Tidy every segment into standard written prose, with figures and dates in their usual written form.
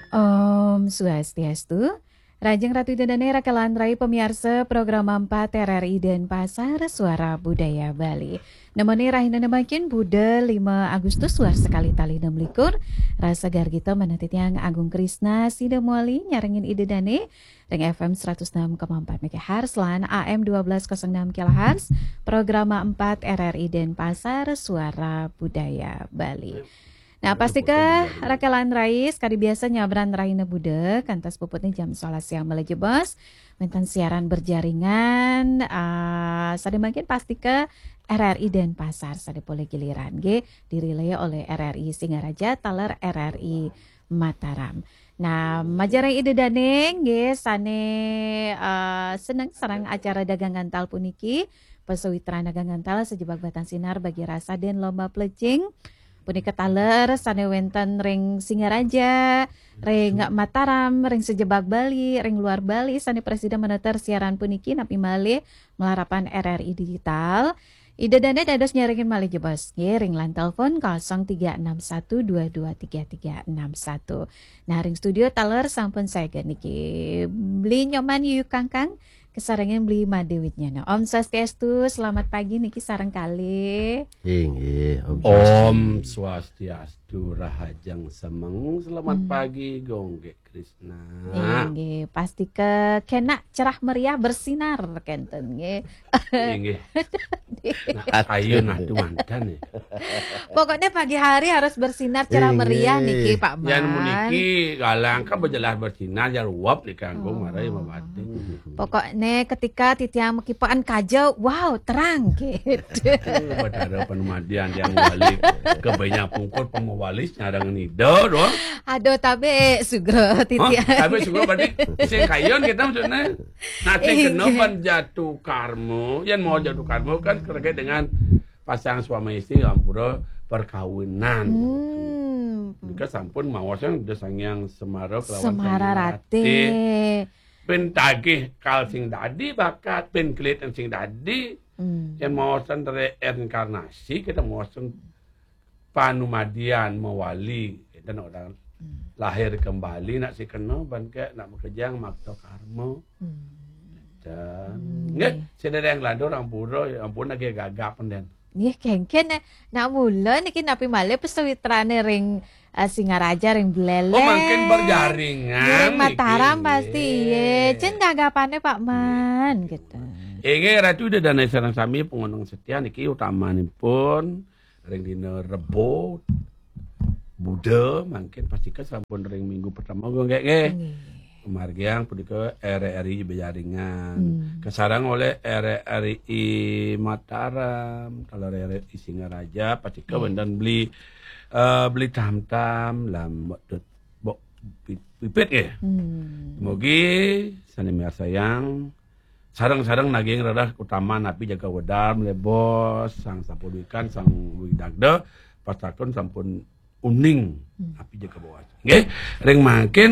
Om Swastiastu, Rajeng Ratu Dendane Rakalan Rai pemirsa program 4 RRI dan Pasar Suara Budaya Bali. Nemoni rahina nemakin Buddha 5 Agustus war sekali tali 26 rasa gargita menatit yang Agung Krisna Sidamwali nyarengin ide dane ring FM 106,4 MHz lan AM 1206 kHz program 4 RRI dan Pasar Suara Budaya Bali. Nah, pastikah rakalan rais kali biasa nyabran rahina budek kantas puputnya jam 11 siang melejebos mentan siaran berjaringan sade makin pastika RRI dan Pasar sade boleh giliran ge dirilai oleh RRI Singaraja taler RRI Mataram. Nah, majarang ide daneng ge sane seneng sarang acara dagangan tal puniki pesawitran dagangan tal sejebak batan sinar bagi rasa dan lomba plecing punika taler sane wenten ring Singaraja, ring Mataram, ring sejebak Bali, ring luar Bali sane presiden meneter siaran puniki napi malih melarapan RRI digital. Ide dane dados nyaringin malih jebos ring lan telepon 0361223361. Nah ring studio taler sampun saya niki beli nyoman yuyuk kangkang kesarengan beli madewitnya. Nah, Om Swastiastu, selamat pagi niki sareng kali. Om Swastiastu rahajang semeng. Selamat pagi Gongge Krisna. Nggih, pasti ke kena cerah meriah bersinar kenten nggih. Nggih. Nah, ayo nah tuantan ya. Pokoknya pagi hari harus bersinar cerah meriah niki Pak Man. Yang muniki galang kan berjelas bersinar jar uap nih kanggo marai mamating. Pokoknya ketika titiang mekipaan kajau, wow terang gitu. Badara penumadian yang balik ke banyak pungkur pemewalis nyadang nido doang. Aduh tapi sugro titiang. Tapi sugro berarti sing kayon kita maksudnya. Nanti kenapa jatuh karmo, yang mau jatuh karmo kan terkait dengan pasangan suami istri ampura perkawinan. Jika sampun mawasan desang yang Semara kelawan Semararate. Pen tagih kal sing dadi bakat pen kelit sing dadi yang mawasan reinkarnasi kita mawasan panumadian mewali kita nak orang lahir kembali nak si kena ban ke nak bekerja makto karma dan nggak sedaya yang lalu orang pura ampun lagi gagap penden Nggih kengken nak mula niki napi malih pesawitrane ring Singaraja ring Blele. Oh makin berjaringan. Ring Mataram pasti ye. Cen gagapane Pak Man gitu. Ege ratu udah dana sareng sami pengonong setia niki utamanipun ring dina Rebo Buddha mungkin pasti ke sampun ring minggu pertama nggih. Kemargiang punika RRI berjaringan. Kesarang oleh RRI Mataram, kalau RRI Singaraja pasti ke dan beli tam-tam lam pipit ya. Mogi sanemiar sayang sarang-sarang naging radah utama napi jaga wedam lebos sang sapuduikan sang widagda pasakon sampun uning api jaga bawah. Nggih, ring makin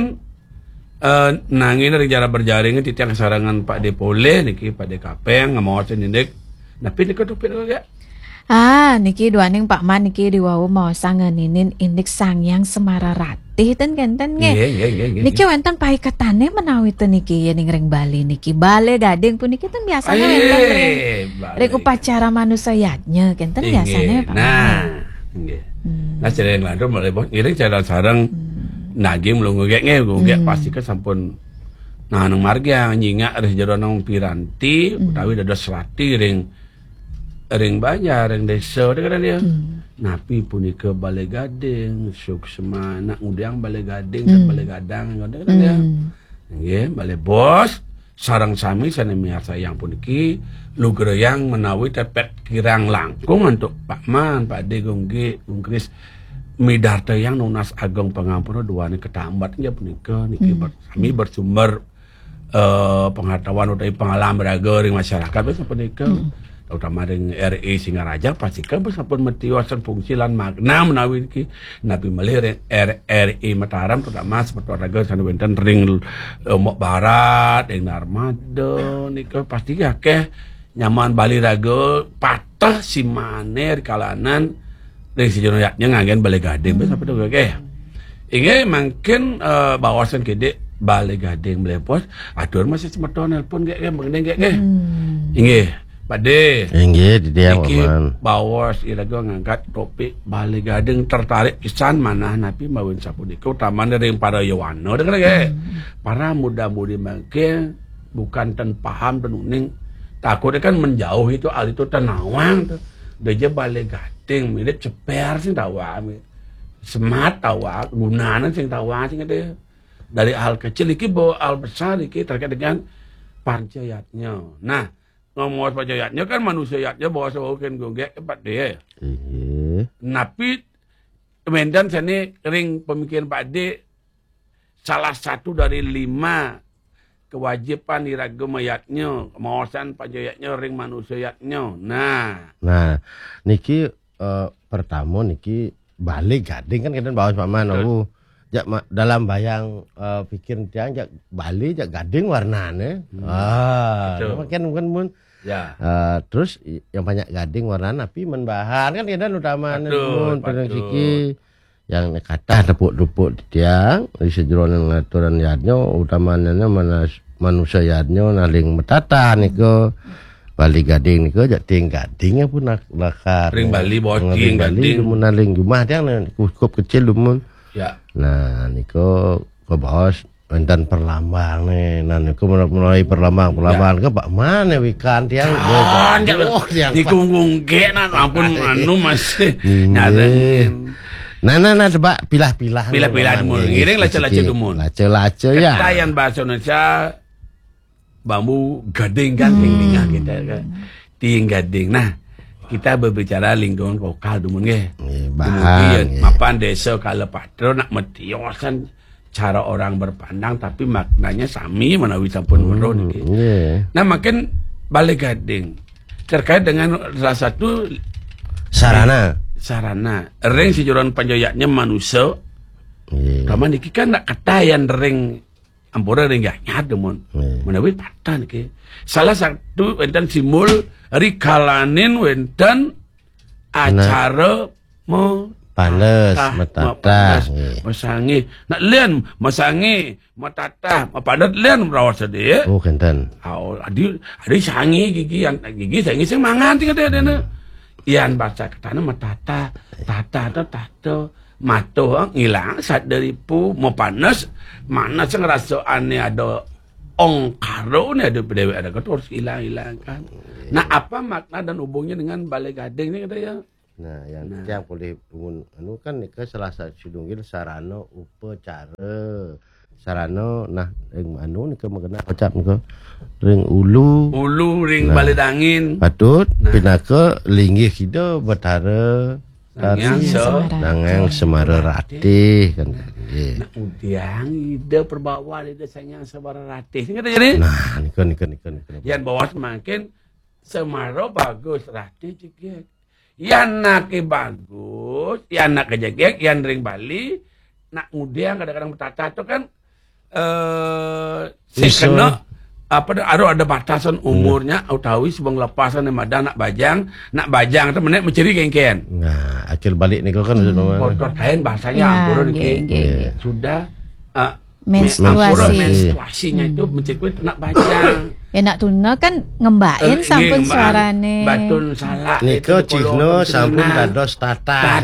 nangin dari cara berjaring titiang sarangan Pak Depole niki Pak Dekapeng ngamawasin indek napi niku tupit ya. Niki duaning Pak Man niki diwawu mau sangeninin indik sangyang Semararati ten genten nggih. Niki wonten paikatane menawi ten niki ning ring Bali niki Bale Gading pun niki ten biasanya wonten ring upacara manusayatnya genten biasanya Pak Man. Nah, nggih. Nah cereng landur mulai ngiring cara sareng nagi melunggu ngegek pasti ke sampun nah nang marga nyingak res jero nang piranti utawi dados selati ring banjar ring desa kan dia napi punika Balai Gading suksema nak udang Balai Gading dan Balai Gadang kan dia nggih Balai Bos sarang sami sanemiar sayang puniki lugreyang menawi tepet kirang langkung untuk Pak Man Pak De Gongge Kris Midarta yang nunas ageng pengampura dua ni ketambat ya punika niki kami bersumber pengetahuan utawi pengalaman beraga ring masyarakat besa punika terutama ring RI Singaraja pasti kan sampun metiwasan fungsi lan makna menawi iki nabi melih ring RI Mataram terutama seperti raga sana wonten ring Lombok Barat ring Narmada nika pasti akeh nyaman Bali raga patah simane kalanan ring sejono yaknya ngagen Balai Gading besa punika Inge mungkin bawasan gede balik gading melepos atur masih semeton nelpon gek mengendeng gek inge pade inge di dia man bawas irago ngangkat topik balik gading tertarik kisan mana napi mawin sapudika utama dari para yawano dengar gek para muda-mudi mungkin bukan ten paham ten uning takutnya kan menjauh itu al itu tenawang tuh deje balik gading mirip ceper sih tawang semat tawa gunaan sing tawa sing ada dari hal kecil iki bawa hal besar iki terkait dengan panjayatnya. Nah, ngomong panjayatnya kan manusianya bawa sewakin gonggek Pak De. Napi Medan sini ring pemikiran Pak De salah satu dari 5 kewajiban iraga mayatnya, mawasan panjayatnya ring manusianya. Nah, niki pertama niki balik gading kan kita bawa paman aku jak dalam bayang pikir tiang jak balik jak gading warnanya kan mun ya terus yang banyak gading warna tapi menbahan kan kita utama mun siki yang kata tepuk-tepuk tiang di sejeronan ngaturan yadnya utamanya manusia yadnya naling metata niku Bali gading niku jak ting gadingnya pun lakar. Ring Bali bocing gading mun naling rumah tiang cukup kecil lumun. Ya. Nah niku ke bos enten perlambang nih. Nah niku mulai perlambang ke Pak mana wikan tiang. Niku ngungge ampun anu masih. Nah coba pilah-pilah. Pilah-pilah mun. Ngiring lace-lace dumun. Lace-lace ya. Ketayan bahasa Indonesia bambu gading kan tinggal kita kan ting gading. Nah kita berbicara lingkungan lokal dumun ge kemudian mapan desa kalau patro nak metiosan cara orang berpandang tapi maknanya sami menawi sampun meron iki. Nah makin balik gading terkait dengan salah satu sarana ring sejuran panjayatnya manusia kaman iki kan nak katayan ring ampura ring nyat demun menawi patan ke salah satu wenten simbol rikalanin wenten acara mo panes metata masangi nak lian masangi metata padat lian merawat sedih kenten adi sangi gigi sangi sing mangan tinggal dia ian baca katana metata tata mato ngilang saat dari pu mau panas mana sih ngerasa aneh ada ong karo nih ada PDW ada kata harus hilang kan. Nah apa makna dan hubungnya dengan balik gading ini kata ya? Nah yang boleh bangun anu kan nih salah satu sidunggil sarana upacara sarana nah ring anu nih mengenai ucap nih ring ulu ring balik angin patut pinaka linggih kita betara Nangeng semara ratih kan. Nah, udiang ide perbawa ide sayang semara ratih. Jadi. Nah, niku. Yang bawa semakin semara bagus ratih jegek. Yang nake bagus, yang nak jegek, yang ring Bali, nak udiang kadang-kadang bertata itu kan sekena apa ada batasan umurnya utawi sebelum lepasan ada nak bajang itu menek mencuri kengken. Nah akhir balik nih kan kotor kain bahasanya ampun sudah menstruasinya itu mencuri nak bajang ya nak tuna kan ngembain sampun suarane batun salah niko cihno sampun dados tata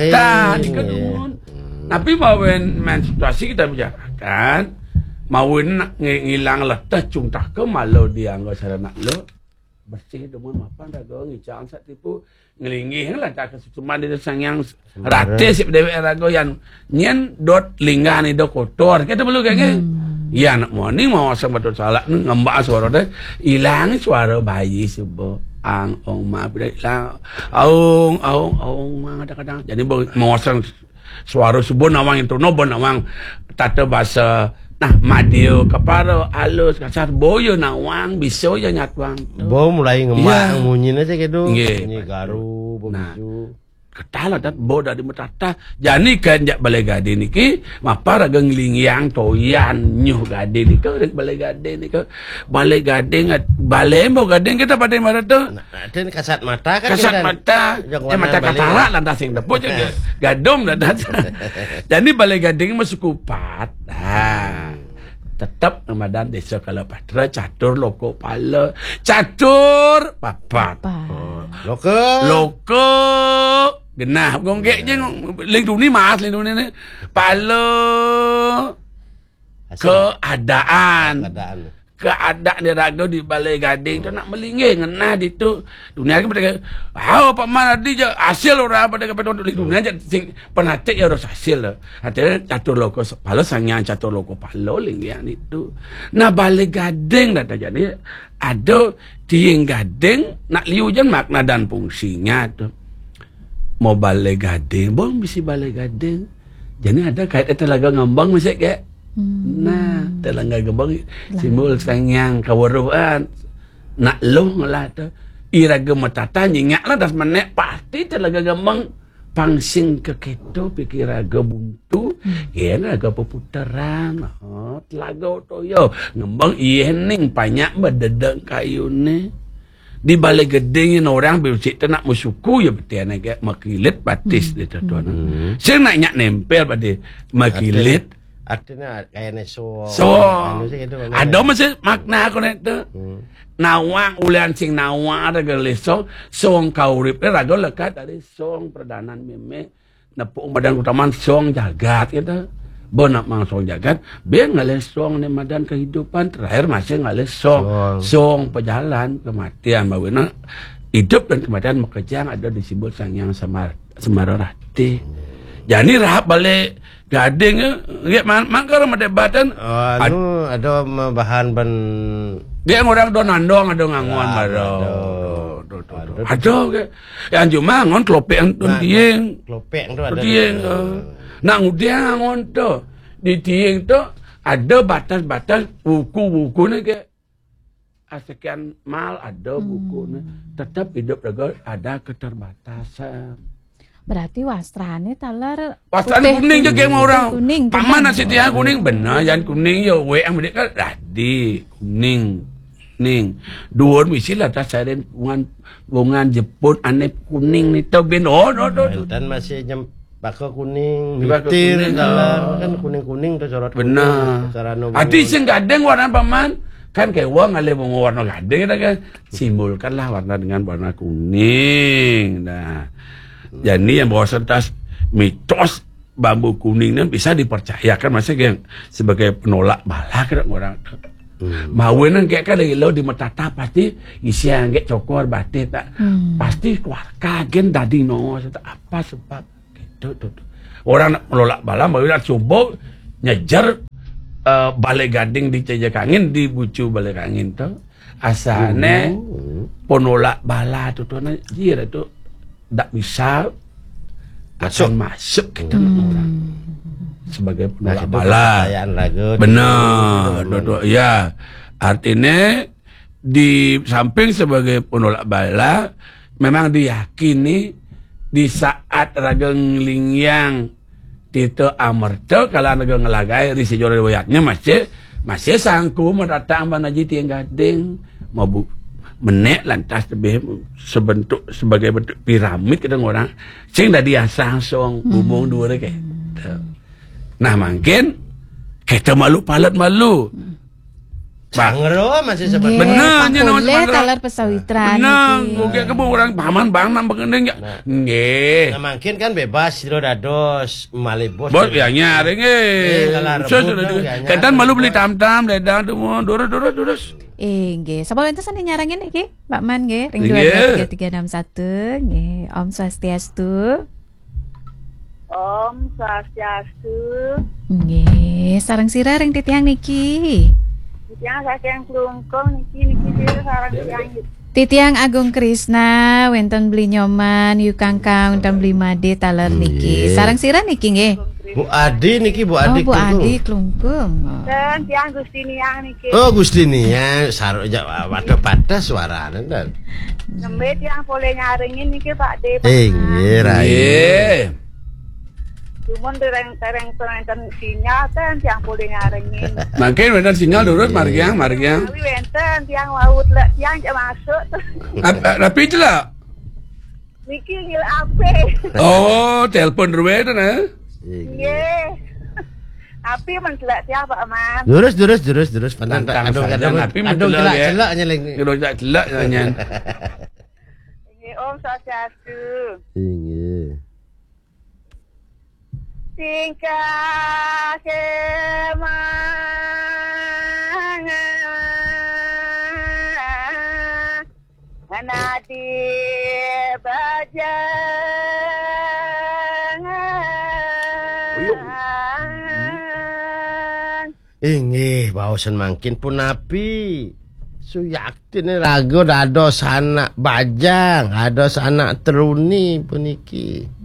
tapi mawen menstruasi kita bicarakan mawin ngilang letah cungtah ke malu dia nggak sarana lo bersih demun mapan dah go ngicang sak tipu ngelingih lah tak cuma di sang yang rate sip dewe rago yang nyen dot linggan itu kotor kita perlu kayak iya nak morning mau sang betul salah ngembak suara deh hilang suara bayi sebo ang ong ma bida hilang aung ma kadang-kadang jadi mau sang suara sebo nawang itu nobo nawang tata bahasa nah madio keparo halus kasar boyo nawang biso ya nyatwang bo mulai ngemak munyin aja gitu nyi garu nah, ketala dat boda di metata jani kan jak balai gade niki mapa raga nglingyang toyan nyuh gade niki rek balai gade niki balai gade ngat balai mo gade kita pada mana tu Den kasat mata kan. kasat mata mata katala lantas sing depo je gadom dah jadi balai gade masuk kupat tetap Ramadan desa kalau patra catur loko pala catur papat loko genah gonggek je ling ni mas ling ni pala keadaan dia raga di balai gading tu nak melingih ngenah di tu dunia ke pada apa mana di je hasil orang pada kepada dunia je sing penatik ya harus hasil lah hati catur loko pala sangnya catur loko pala linggian itu nah balai gading dah jadi ada tiang gading nak liu je makna dan fungsinya tu mau balai gading boleh bisi balai gading jadi ada kait telaga ngambang masih kayak nah telangga gebang simbol sangyang kawaruan nak long lah tu iraga matata nyingak lah das menek pasti telaga gambang pangsing ke keto pikiraga buntu kena aga peputaran telaga toyo ngembang iening banyak bededeng kayu ni di balai gedengin orang bersik nak musuku ya betul nak makilit batis dia tu saya nak nyak nempel pada makilit artinya kayaknya so ada masih makna aku itu nawang ulian sing nawang ada gelesong song kaurip raga lekat dari song perdanan meme nepuk badan utaman song jagat gitu bonak mang song jagat biar ngales song ni madan kehidupan terakhir masih ngales song pejalan kematian bawina hidup dan kematian makejang ada disebut sangyang semarorati jadi rahap balik gading ya mangkar mendebatan ada bahan ban dia orang donandong ada ngangon baro ada ke yang cuma ngon klopek don tieng klopek tu ada tieng nak ngudiang ngon tu di tieng tu ada batas-batas buku-buku ni ke sekian mal ada buku ni tetap hidup ada keterbatasan. Berarti wastrane talar wastrane kuning je kayak orang kuning, paman nasi tiang kuning benar jangan kuning yo we ang mereka tadi kuning dua misil lah tas saren bungan Jepun aneh kuning ni tau ben dan masih pakai kuning mitir talar kan kuning tu sorot benar adi sing gadeng warna paman kan kayak wong ale mau warna gadeng kan simbolkanlah warna dengan warna kuning nah jadi yang bawa sertas mitos bambu kuning ini bisa dipercayakan masih sebagai penolak bala kan orang. Mawenan kayak kan dari lo di metata pasti isian kayak cokor batik tak pasti keluarga gen dadi no apa sebab gitu tuh. Orang menolak bala mawenan coba nyejar balai gading di cejak angin di bucu balai angin tuh asane penolak bala tuh jira tuh tak bisa masuk kita orang sebagai penolak bala benar ya artinya di samping sebagai penolak bala memang diyakini di saat raga nglingyang tito amerto kalau raga ngelagai risi jore wayatnya masih sangku mendatang manaji tiang gading mau menek lantas lebih sebagai bentuk piramid kadang orang sing dah diasang song bubung dua kayak nah mungkin kita malu palat malu bangero masih seperti benar nya nama talar pesawitran benar oke kebo orang paman bang nang pengendeng ya nggih nah mungkin kan bebas sira dados malibos bos ya nyare nggih kadang malu beli tam-tam dadang semua durus nggih sapa wenten nyarangin iki Mbak Man nggih ring 22361 nggih Om Swastiastu Om Swastiastu nggih sareng sira ring titiang niki titiang saking Klungkung niki sareng titiang Titiang Agung Krisna wenten beli nyoman yu kangkang undang beli made taler niki sareng sira niki nggih Bu Adi niki Bu Adi. Bu Adi Klungkung. Dan tiang Gustiniang niki. Oh Gustiniang saruk jak wadah suarane dan. Nembe tiang boleh nyaringin niki Pak De. Nggih Rai. Nggih. Cuman tereng sinyal kan tiang boleh nyaringin. Makin wenten sinyal durut margiang. Tapi wenten tiang laut lek tiang jak masuk. Tapi celak. Niki ngil ape. Oh, telepon ruwe itu nah. Nggih. Api menjelak tiang Pak Man. Durus pantan Kadang api menjelak ya. celak nyeling. Kalau tak celak nyanyian. Nggih Om Swastiastu. Nggih. Tingkah semangat nadi bajangan. Nggih, baosan mangkin pun api. Suyakti rago dados anak bajang, dados anak teruni puniki.